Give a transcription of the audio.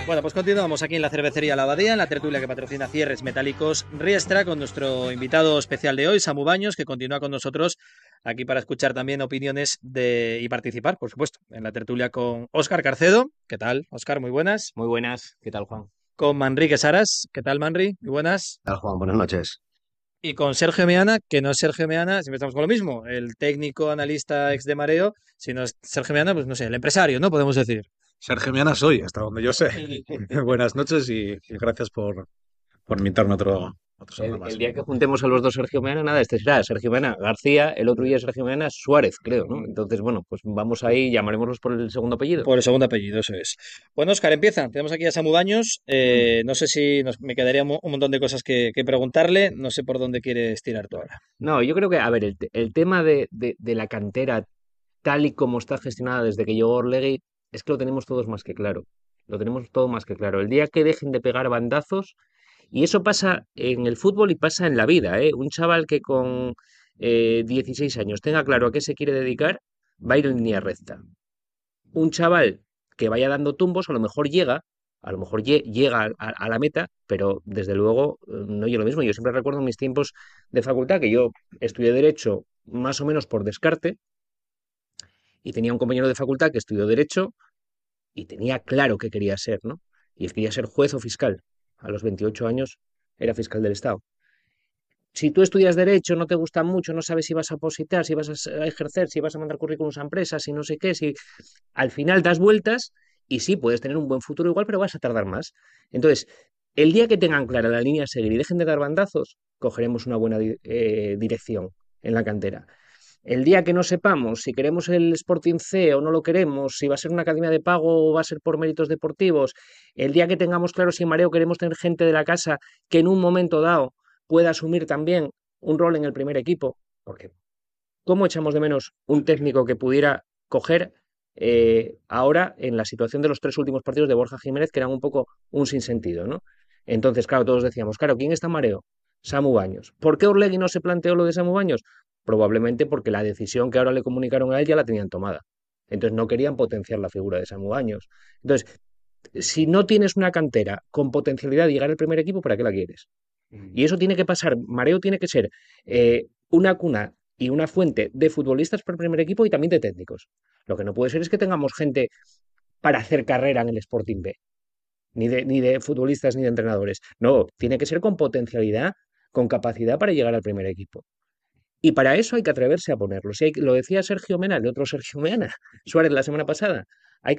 Bueno, pues continuamos aquí en la cervecería La Abadía, en la tertulia que patrocina Cierres Metálicos Riestra, con nuestro invitado especial de hoy, Samu Baños, que continúa con nosotros aquí para escuchar también opiniones y participar, por supuesto, en la tertulia con Óscar Carcedo. ¿Qué tal, Óscar? Muy buenas. Muy buenas, ¿qué tal, Juan? Con Manrique Saras. ¿Qué tal, Manri? Muy buenas. ¿Qué tal, Juan? Buenas noches. Y con Sergio Meana, que no es Sergio Meana, siempre estamos con lo mismo, el técnico analista ex de Mareo, sino es Sergio Meana, pues no sé, el empresario, ¿no? Podemos decir. Sergio Miana soy, hasta donde yo sé. Buenas noches y gracias por invitarme a otro El, programa el más. día que juntemos a los dos Sergio Mena, nada, este será Sergio Mena García, el otro día Sergio Mena Suárez, creo, ¿no? Entonces, bueno, pues vamos ahí, llamaremos por el segundo apellido. Por el segundo apellido, eso es. Bueno, Óscar, empieza. Tenemos aquí a Samu Baños. No sé si me quedaría un montón de cosas que preguntarle. No sé por dónde quieres tirar tú ahora. No, yo creo que, a ver, el tema de la cantera, tal y como está gestionada desde que llegó Orlegui, es que lo tenemos todos más que claro. Lo tenemos todo más que claro. El día que dejen de pegar bandazos, y eso pasa en el fútbol y pasa en la vida, ¿eh? Un chaval que con 16 años tenga claro a qué se quiere dedicar, va a ir en línea recta. Un chaval que vaya dando tumbos, a lo mejor llega, llega a la meta, pero desde luego no es lo mismo. Yo siempre recuerdo mis tiempos de facultad, que yo estudié Derecho más o menos por descarte, y tenía un compañero de facultad que estudió Derecho y tenía claro qué quería ser, ¿no? Y quería ser juez o fiscal. A los 28 años era fiscal del Estado. Si tú estudias Derecho, no te gusta mucho, no sabes si vas a opositar, si vas a ejercer, si vas a mandar currículums a empresas, si no sé qué, si al final das vueltas y sí, puedes tener un buen futuro igual, pero vas a tardar más. Entonces, el día que tengan clara la línea a seguir y dejen de dar bandazos, cogeremos una buena dirección en la cantera. El día que no sepamos si queremos el Sporting C o no lo queremos, si va a ser una academia de pago o va a ser por méritos deportivos, el día que tengamos claro si en Mareo queremos tener gente de la casa que en un momento dado pueda asumir también un rol en el primer equipo, porque ¿cómo echamos de menos un técnico que pudiera coger ahora en la situación de los tres últimos partidos de Borja Jiménez, que eran un poco un sinsentido, ¿no? Entonces, claro, todos decíamos, claro, ¿quién está en Mareo? Samu Baños. ¿Por qué Orlegui no se planteó lo de Samu Baños? Probablemente porque la decisión que ahora le comunicaron a él ya la tenían tomada. Entonces no querían potenciar la figura de Samu Baños. Entonces, si no tienes una cantera con potencialidad de llegar al primer equipo, ¿para qué la quieres? Y eso tiene que pasar, Mareo tiene que ser una cuna y una fuente de futbolistas para el primer equipo y también de técnicos. Lo que no puede ser es que tengamos gente para hacer carrera en el Sporting B, ni de futbolistas ni de entrenadores. No, tiene que ser con potencialidad, con capacidad para llegar al primer equipo. Y para eso hay que atreverse a ponerlo. Si hay, lo decía Sergio Mena, el otro Sergio Mena, Suárez la semana pasada.